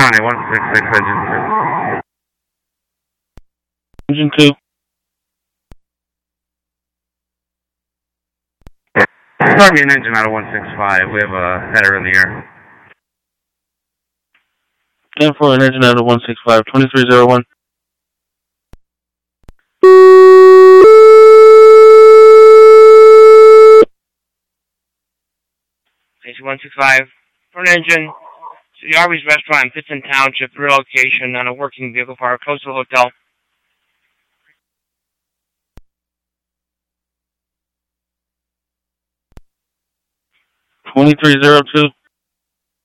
County 166, Engine 2. Engine 2. Start me an engine out of 165. We have a header in the air. 10 for an engine out of 165, 2301. Station 165 for an engine to the Arby's restaurant in Pittston Township, relocation on a working vehicle fire close to the hotel. 2302.